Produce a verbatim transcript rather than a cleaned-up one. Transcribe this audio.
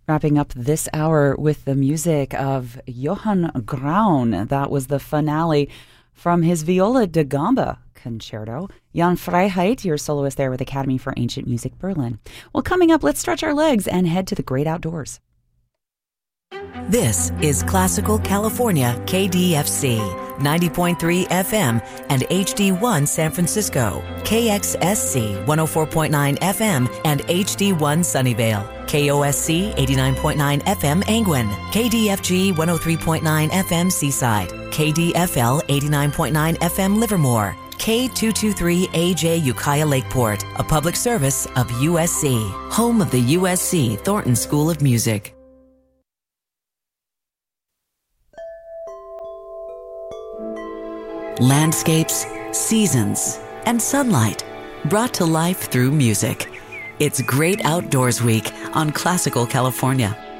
Wrapping up this hour with the music of Johann Graun. That was the finale from his Viola da Gamba concerto. Jan Freiheit, your soloist there with Academy for Ancient Music Berlin. Well, coming up, let's stretch our legs and head to the great outdoors. This is Classical California K D F C, ninety point three F M and H D one San Francisco, K X S C one oh four point nine F M and H D one Sunnyvale, K O S C eighty-nine point nine F M Angwin, K D F G one oh three point nine F M Seaside, K D F L eighty-nine point nine F M Livermore, K two twenty-three A J Ukiah Lakeport, a public service of U S C, home of the U S C Thornton School of Music. Landscapes, seasons, and sunlight brought to life through music. It's Great Outdoors Week on Classical California.